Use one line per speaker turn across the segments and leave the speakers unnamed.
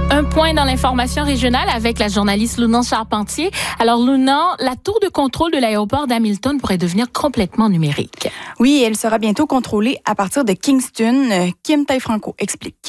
Un point dans l'information régionale avec la journaliste Lounan Charpentier. Alors Lounan, la tour de contrôle de l'aéroport d'Hamilton pourrait devenir complètement numérique.
Oui, elle sera bientôt contrôlée à partir de Kingston. Kim Taille-Franco explique.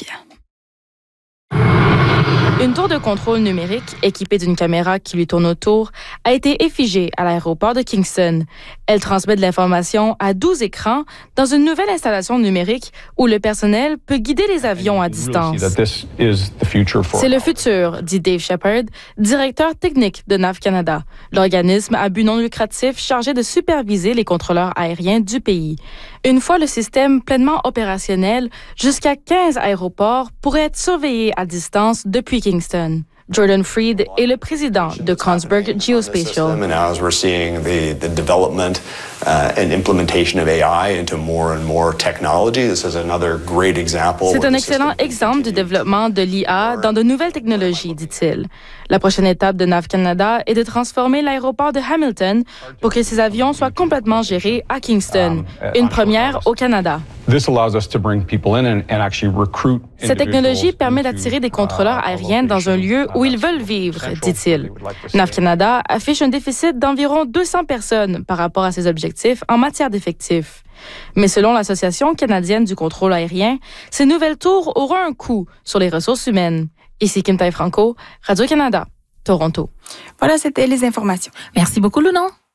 Une tour de contrôle numérique équipée d'une caméra qui lui tourne autour a été effigée à l'aéroport de Kingston. Elle transmet de l'information à 12 écrans dans une nouvelle installation numérique où le personnel peut guider les avions à distance. C'est le futur, dit Dave Shepard, directeur technique de NAV Canada, l'organisme à but non lucratif chargé de superviser les contrôleurs aériens du pays. Une fois le système pleinement opérationnel, jusqu'à 15 aéroports pourraient être surveillés à distance depuis Kingston. Jordan Freed est le président de Kongsberg Geospatial.
And as we're seeing the development and implementation of AI into more and more technology, this is another great example.
C'est un excellent exemple du développement de l'IA dans de nouvelles technologies, dit-il. La prochaine étape de NAV Canada est de transformer l'aéroport de Hamilton pour que ses avions soient complètement gérés à Kingston, une première au Canada. Cette technologie permet d'attirer des contrôleurs aériens dans un lieu où ils veulent vivre, dit-il. NAV Canada affiche un déficit d'environ 200 personnes par rapport à ses objectifs en matière d'effectifs. Mais selon l'Association canadienne du contrôle aérien, ces nouvelles tours auront un coût sur les ressources humaines. Ici Kim Taille-Franco, Radio-Canada, Toronto.
Voilà, c'était les informations.
Merci beaucoup, Lounan.